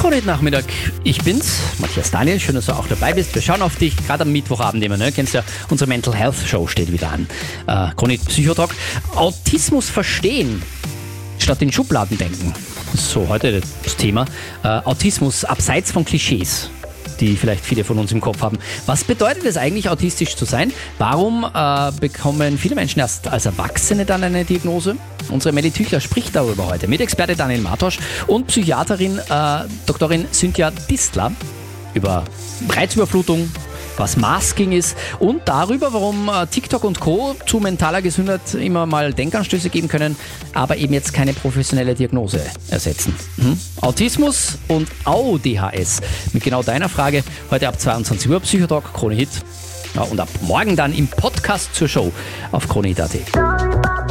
Nachmittag. Ich bin's, Matthias Daniel. Schön, dass du auch dabei bist. Wir schauen auf dich, gerade am Mittwochabend immer. Ne? Kennst ja, unsere Mental Health Show steht wieder an. Krone-Hit Psychotalk. Autismus verstehen, statt in Schubladen denken. So, heute das Thema. Autismus abseits von Klischees, die vielleicht viele von uns im Kopf haben. Was bedeutet es eigentlich, autistisch zu sein? Warum bekommen viele Menschen erst als Erwachsene dann eine Diagnose? Unsere Melly Tüchler spricht darüber heute mit Experte Daniel Martosch und Psychiaterin Doktorin Cynthia Distler über Reizüberflutung, was Masking ist und darüber, warum TikTok und Co. zu mentaler Gesundheit immer mal Denkanstöße geben können, aber eben jetzt keine professionelle Diagnose ersetzen. Autismus und ADHS. Mit genau deiner Frage heute ab 22 Uhr Psychotalk, Krone-Hit. Ja, und ab morgen dann im Podcast zur Show auf Krone-Hit.at.